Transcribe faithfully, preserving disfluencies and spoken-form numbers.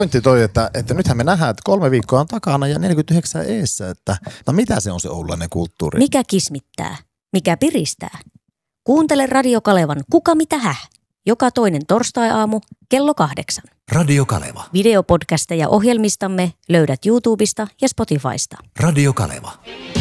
Pointti toi, että, että nythän me nähdään, että kolme viikkoa on takana ja neljäkymmentäyhdeksän eessä, että no mitä se on se oululainen kulttuuri? Mikä kismittää? Mikä piristää? Kuuntele Radio Kalevan Kuka mitä häh? Joka toinen torstai-aamu kello kahdeksan. Radio Kaleva. Videopodcasteja ohjelmistamme löydät YouTubesta ja Spotifysta. Radio Kaleva.